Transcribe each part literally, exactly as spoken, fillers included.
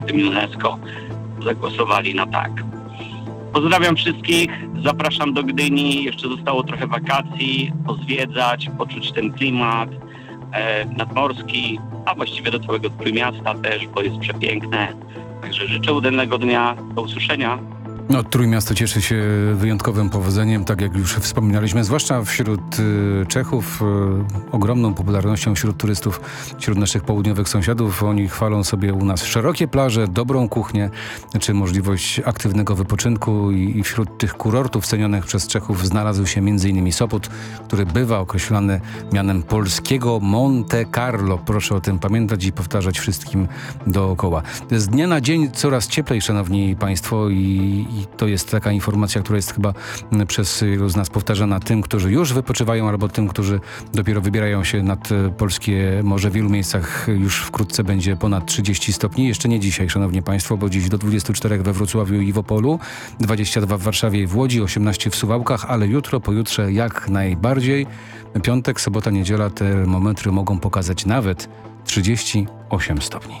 w tym UNESCO zagłosowali na tak. Pozdrawiam wszystkich, zapraszam do Gdyni, jeszcze zostało trochę wakacji, pozwiedzać, poczuć ten klimat e, nadmorski, a właściwie do całego Trójmiasta też, bo jest przepiękne. Także życzę udolnego dnia, do usłyszenia. No, Trójmiasto cieszy się wyjątkowym powodzeniem, tak jak już wspominaliśmy, zwłaszcza wśród y, Czechów, y, ogromną popularnością wśród turystów, wśród naszych południowych sąsiadów. Oni chwalą sobie u nas szerokie plaże, dobrą kuchnię, czy możliwość aktywnego wypoczynku i, i wśród tych kurortów cenionych przez Czechów znalazł się między innymi Sopot, który bywa określany mianem polskiego Monte Carlo. Proszę o tym pamiętać i powtarzać wszystkim dookoła. Z dnia na dzień coraz cieplej, szanowni państwo, i I to jest taka informacja, która jest chyba przez wielu z nas powtarzana tym, którzy już wypoczywają, albo tym, którzy dopiero wybierają się nad polskie morze. W wielu miejscach już wkrótce będzie ponad trzydzieści stopni. Jeszcze nie dzisiaj, szanowni państwo, bo dziś do dwudziestu czterech we Wrocławiu i w Opolu, dwadzieścia dwa w Warszawie i w Łodzi, osiemnaście w Suwałkach, ale jutro, pojutrze jak najbardziej. Piątek, sobota, niedziela termometry mogą pokazać nawet trzydzieści osiem stopni.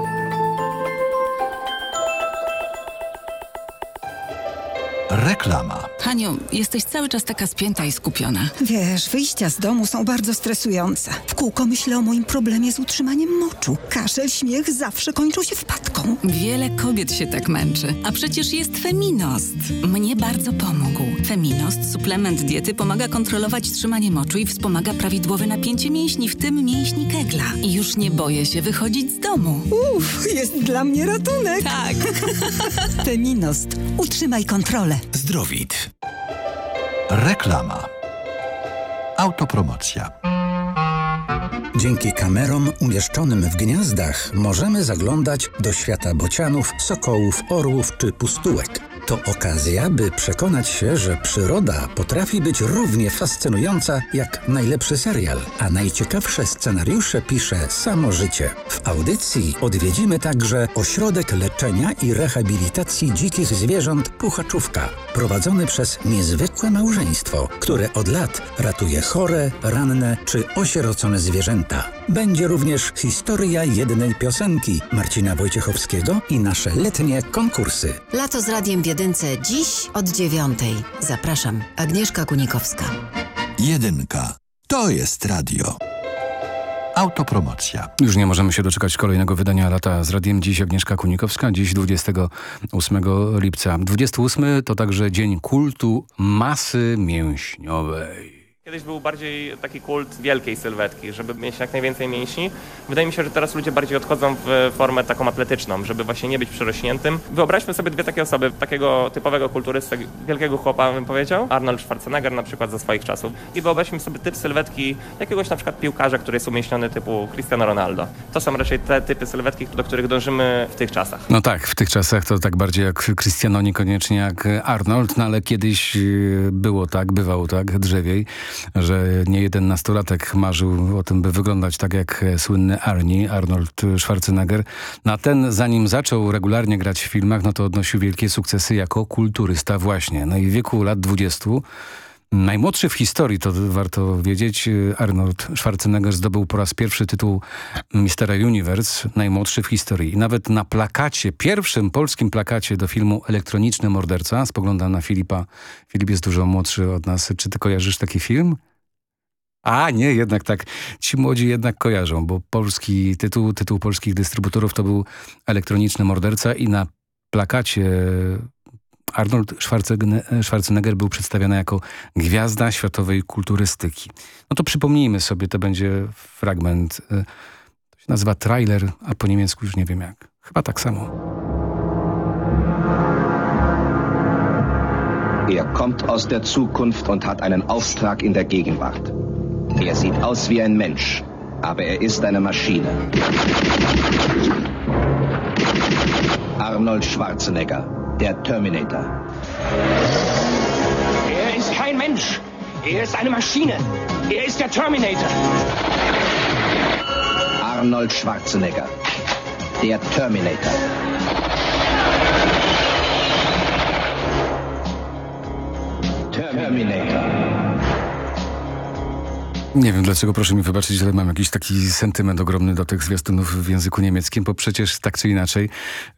Reklama. Haniu, jesteś cały czas taka spięta i skupiona. Wiesz, wyjścia z domu są bardzo stresujące. W kółko myślę o moim problemie z utrzymaniem moczu. Kaszel, śmiech zawsze kończą się wpadką. Wiele kobiet się tak męczy. A przecież jest Feminost. Mnie bardzo pomógł. Feminost, suplement diety, pomaga kontrolować trzymanie moczu i wspomaga prawidłowe napięcie mięśni, w tym mięśni kegla. I już nie boję się wychodzić z domu. Uff, jest dla mnie ratunek. Tak. Feminost. Utrzymaj kontrolę. Zdrowit. Reklama. Autopromocja. Dzięki kamerom umieszczonym w gniazdach możemy zaglądać do świata bocianów, sokołów, orłów czy pustułek. To okazja, by przekonać się, że przyroda potrafi być równie fascynująca jak najlepszy serial, a najciekawsze scenariusze pisze samo życie. W audycji odwiedzimy także ośrodek leczenia i rehabilitacji dzikich zwierząt Puchaczówka, prowadzony przez niezwykłe małżeństwo, które od lat ratuje chore, ranne czy osierocone zwierzęta. Będzie również historia jednej piosenki Marcina Wojciechowskiego i nasze letnie konkursy. Lato z Radiem w Jedynce dziś od dziewiątej. Zapraszam, Agnieszka Kunikowska. Jedynka. To jest radio. Autopromocja. Już nie możemy się doczekać kolejnego wydania Lata z Radiem. Dziś Agnieszka Kunikowska, dziś dwudziestego ósmego lipca. dwudziesty ósmy to także Dzień Kultu Masy Mięśniowej. Kiedyś był bardziej taki kult wielkiej sylwetki, żeby mieć jak najwięcej mięśni. Wydaje mi się, że teraz ludzie bardziej odchodzą w formę taką atletyczną, żeby właśnie nie być przyrośniętym. Wyobraźmy sobie dwie takie osoby, takiego typowego kulturysty, wielkiego chłopa bym powiedział, Arnold Schwarzenegger na przykład za swoich czasów. I wyobraźmy sobie typ sylwetki jakiegoś na przykład piłkarza, który jest umięśniony typu Cristiano Ronaldo. To są raczej te typy sylwetki, do których dążymy w tych czasach. No tak, w tych czasach to tak bardziej jak Cristiano, niekoniecznie jak Arnold, no ale kiedyś było tak, bywało tak, drzewiej, że nie jeden nastolatek marzył o tym, by wyglądać tak jak słynny Arnie, Arnold Schwarzenegger. Na ten, zanim zaczął regularnie grać w filmach, no to odnosił wielkie sukcesy jako kulturysta właśnie. No i w wieku lat dwudziestu, najmłodszy w historii, to warto wiedzieć, Arnold Schwarzenegger zdobył po raz pierwszy tytuł Mistera Universe, najmłodszy w historii. I nawet na plakacie, pierwszym polskim plakacie do filmu Elektroniczny Morderca, spoglądam na Filipa, Filip jest dużo młodszy od nas. Czy ty kojarzysz taki film? A nie, jednak tak, ci młodzi jednak kojarzą, bo polski tytuł, tytuł polskich dystrybutorów to był Elektroniczny Morderca i na plakacie Arnold Schwarzenegger był przedstawiany jako gwiazda światowej kulturystyki. No to przypomnijmy sobie, to będzie fragment, to się nazywa trailer, a po niemiecku już nie wiem jak. Chyba tak samo. Er kommt aus der Zukunft und hat einen Auftrag in der Gegenwart. Er sieht aus wie ein Mensch, aber er ist eine Maschine. Arnold Schwarzenegger, der Terminator. Er ist kein Mensch. Er ist eine Maschine. Er ist der Terminator. Arnold Schwarzenegger, der Terminator. Terminator. Nie wiem dlaczego, proszę mi wybaczyć, ale mam jakiś taki sentyment ogromny do tych zwiastunów w języku niemieckim, bo przecież tak czy inaczej